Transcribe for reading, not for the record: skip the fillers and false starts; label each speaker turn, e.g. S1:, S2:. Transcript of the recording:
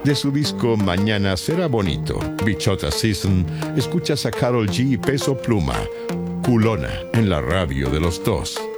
S1: De su disco Mañana será bonito, Bichota Season, escuchas a Karol G y Peso Pluma, Culona, en la radio de los dos.